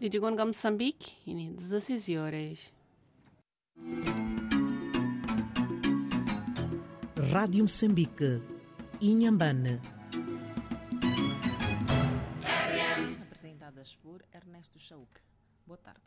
Didigonga Moçambique, e 16 horas. Rádio Moçambique, Inhambane. Apresentadas por Ernesto Chauk. Boa tarde.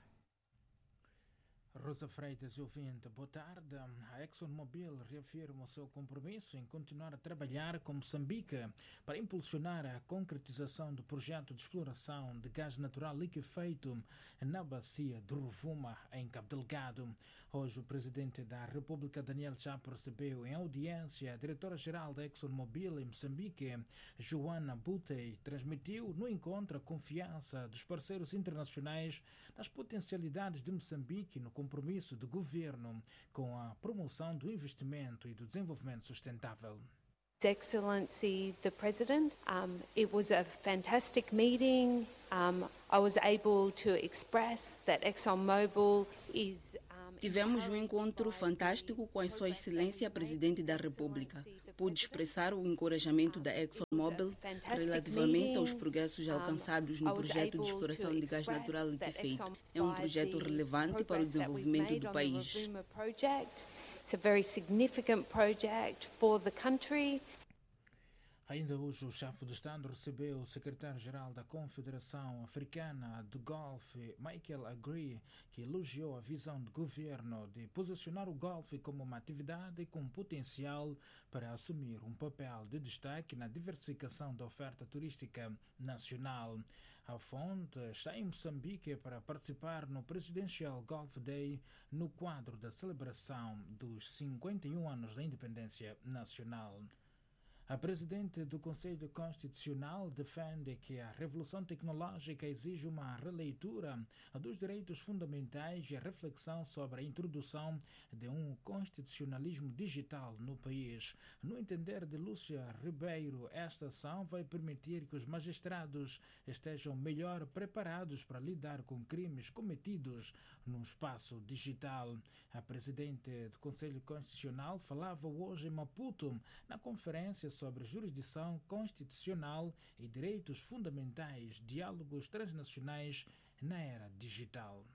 Rosa Freitas, ouvinte, boa tarde. A ExxonMobil reafirma o seu compromisso em continuar a trabalhar com Moçambique para impulsionar a concretização do projeto de exploração de gás natural liquefeito na bacia do Rovuma, em Cabo Delgado. Hoje, o presidente da República, Daniel Chapo, recebeu em audiência a diretora-geral da ExxonMobil em Moçambique, Joana Butey, transmitiu no encontro a confiança dos parceiros internacionais nas potencialidades de Moçambique no compromisso do governo com a promoção do investimento e do desenvolvimento sustentável. Excellency the President, it was a fantastic meeting. I was able to express that ExxonMobil is Tivemos um encontro fantástico com a Sua Excelência Presidente da República. Pude expressar o encorajamento da ExxonMobil relativamente aos progressos alcançados no projeto de exploração de gás natural liquefeito. É um projeto relevante para o desenvolvimento do país. It's a very significant project for the country. Ainda hoje, o chefe de Estado recebeu o secretário-geral da Confederação Africana do Golfe, Michael Agri, que elogiou a visão do governo de posicionar o golfe como uma atividade com potencial para assumir um papel de destaque na diversificação da oferta turística nacional. A fonte está em Moçambique para participar no Presidential Golf Day no quadro da celebração dos 51 anos da independência nacional. A presidente do Conselho Constitucional defende que a revolução tecnológica exige uma releitura dos direitos fundamentais e a reflexão sobre a introdução de um constitucionalismo digital no país. No entender de Lúcia Ribeiro, esta ação vai permitir que os magistrados estejam melhor preparados para lidar com crimes cometidos no espaço digital. A presidente do Conselho Constitucional falava hoje em Maputo na conferência sobre jurisdição constitucional e direitos fundamentais, diálogos transnacionais na era digital.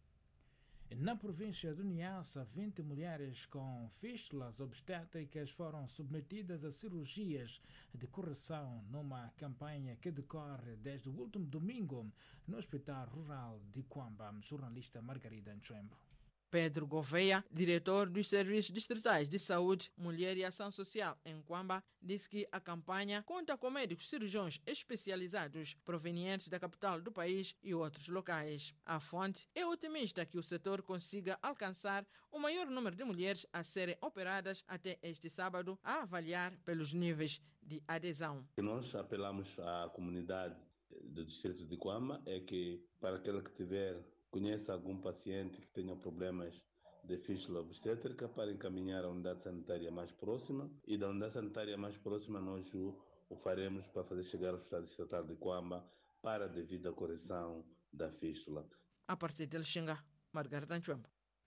Na província do Niassa, 20 mulheres com fístulas obstétricas foram submetidas a cirurgias de correção numa campanha que decorre desde o último domingo no Hospital Rural de Quamba. Jornalista Margarida Nchembo. Pedro Gouveia, diretor dos Serviços Distritais de Saúde, Mulher e Ação Social em Quamba, disse que a campanha conta com médicos cirurgiões especializados provenientes da capital do país e outros locais. A fonte é otimista que o setor consiga alcançar o maior número de mulheres a serem operadas até este sábado, a avaliar pelos níveis de adesão. Nós apelamos à comunidade do distrito de Quamba é que para aquele que conhece algum paciente que tenha problemas de fístula obstétrica para encaminhar a unidade sanitária mais próxima e da unidade sanitária mais próxima nós o faremos para fazer chegar ao Hospital Distrital de Quamba para a devida correção da fístula. A partir de Lixinga, Margarida Nchembo.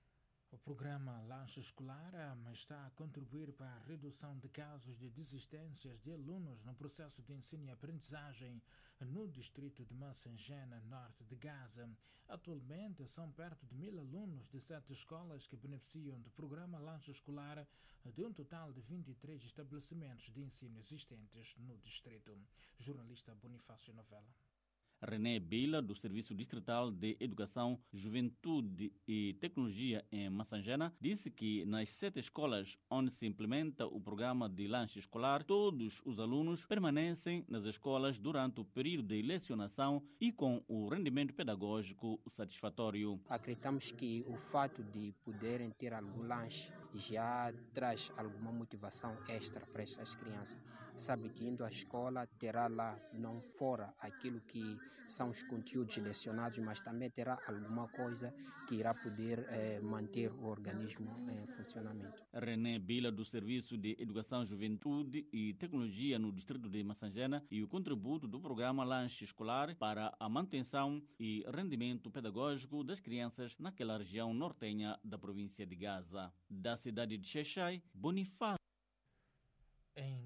O programa Lanche Escolar está a contribuir para a redução de casos de desistências de alunos no processo de ensino e aprendizagem no distrito de Massangena, norte de Gaza. Atualmente, são perto de 1.000 alunos de 7 escolas que beneficiam do programa Lanche Escolar de um total de 23 estabelecimentos de ensino existentes no distrito. Jornalista Bonifácio Novela. René Bila, do Serviço Distrital de Educação, Juventude e Tecnologia em Massangena, disse que nas 7 escolas onde se implementa o programa de lanche escolar, todos os alunos permanecem nas escolas durante o período de lecionação e com o rendimento pedagógico satisfatório. Acreditamos que o fato de poderem ter algum lanche já traz alguma motivação extra para essas crianças. Sabe que indo à escola terá lá, não fora aquilo que são os conteúdos lecionados, mas também terá alguma coisa que irá poder manter o organismo em funcionamento. René Bila, do Serviço de Educação, Juventude e Tecnologia no distrito de Massangena, e o contributo do programa Lanche Escolar para a manutenção e rendimento pedagógico das crianças naquela região nortenha da província de Gaza. Da cidade de Xexai, Bonifácio. Em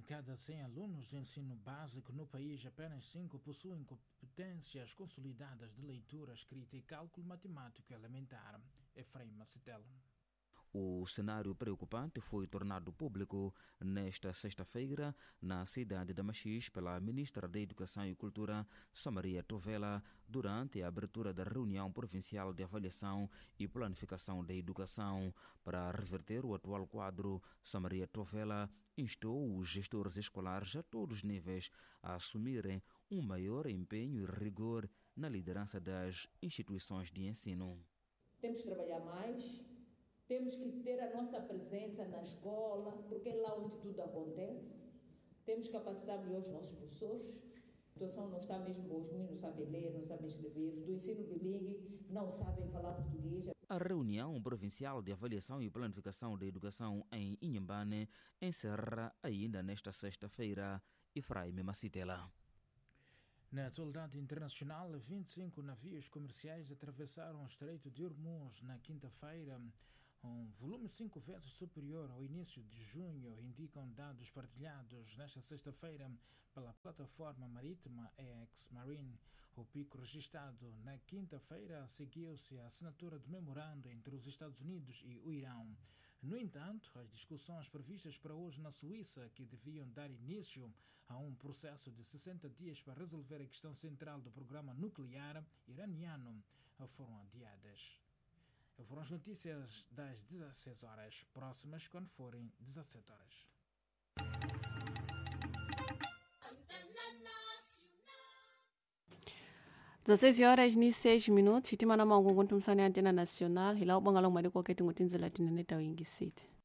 cada 100 alunos de ensino básico no país, apenas 5 possuem competências consolidadas de leitura, escrita e cálculo matemático elementar. Efraim Macitel. O cenário preocupante foi tornado público nesta sexta-feira na cidade de Machis pela ministra da Educação e Cultura, Samaria Tovela, durante a abertura da reunião provincial de avaliação e planificação da educação. Para reverter o atual quadro, Samaria Tovela instou os gestores escolares a todos os níveis a assumirem um maior empenho e rigor na liderança das instituições de ensino. Temos que trabalhar mais. Temos que ter a nossa presença na escola, porque é lá onde tudo acontece. Temos que capacitar melhor os nossos professores. A situação não está mesmo boa. Os meninos não sabem ler, não sabem escrever. Os do ensino bilingue não sabem falar português. A reunião provincial de avaliação e planificação da educação em Inhambane encerra ainda nesta sexta-feira. Efraim Macitela. Na atualidade internacional, 25 navios comerciais atravessaram o Estreito de Hormuz na quinta-feira. Um volume 5 vezes superior ao início de junho, indicam dados partilhados nesta sexta-feira pela plataforma marítima EX Marine. O pico registrado na quinta-feira seguiu-se à assinatura do memorando entre os Estados Unidos e o Irão. No entanto, as discussões previstas para hoje na Suíça, que deviam dar início a um processo de 60 dias para resolver a questão central do programa nuclear iraniano, foram adiadas. Foram as notícias das 16 horas, próximas quando forem 17 horas. 16 horas ni 6 minutos. Hitima na maungu kuntumsani antena nacional. Hilau bangalong madiko ketungutinzela tinaneta wingi city.